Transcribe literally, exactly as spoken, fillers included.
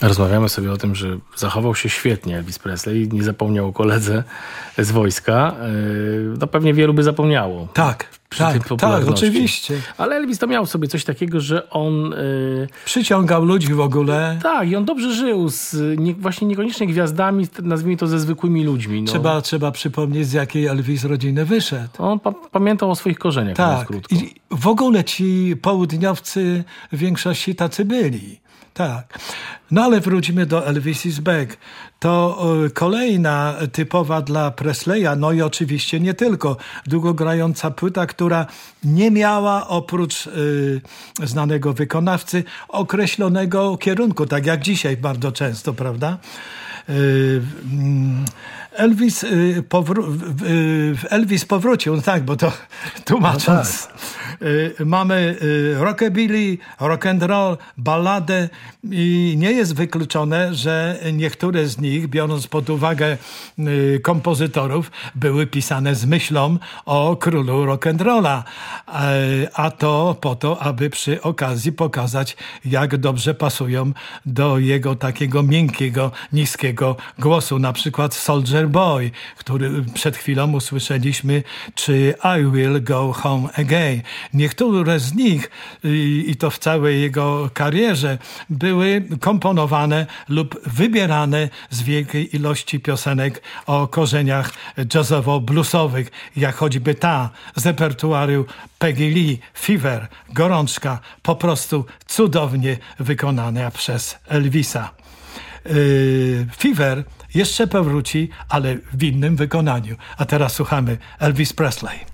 Rozmawiamy sobie o tym, że zachował się świetnie Elvis Presley, nie zapomniał o koledze z wojska. No pewnie wielu by zapomniało. Tak, tak, tak, oczywiście. Ale Elvis to miał sobie coś takiego, że on... Yy... Przyciągał ludzi w ogóle. Tak, i on dobrze żył z nie, właśnie niekoniecznie gwiazdami, nazwijmy to ze zwykłymi ludźmi. No. Trzeba, trzeba przypomnieć, z jakiej Elvis rodziny wyszedł. On pa- pamiętał o swoich korzeniach. Tak, i w ogóle ci południowcy w większości tacy byli. Tak. No ale wrócimy do Elvis is Back. To y, kolejna typowa dla Presleya, no i oczywiście nie tylko, długogrająca płyta, która nie miała oprócz y, znanego wykonawcy określonego kierunku, tak jak dzisiaj bardzo często, prawda? Y, Elvis, y, powró- y, Elvis powrócił, no tak, bo to tłumacząc, no tak. y, mamy y, rockabilly, rock and roll, balladę i nie jest wykluczone, że niektóre z nich, biorąc pod uwagę y, kompozytorów, były pisane z myślą o królu rock and rolla, y, a to po to, aby przy okazji pokazać, jak dobrze pasują do jego takiego miękkiego, niskiego głosu, na przykład Soldier Boy, który przed chwilą usłyszeliśmy, czy I Will Go Home Again. Niektóre z nich, i to w całej jego karierze, były komponowane lub wybierane z wielkiej ilości piosenek o korzeniach jazzowo-bluesowych, jak choćby ta z repertuaru Peggy Lee, Fever, Gorączka, po prostu cudownie wykonana przez Elvisa. Yy, Fever jeszcze powróci, ale w innym wykonaniu. A teraz słuchamy Elvis Presley.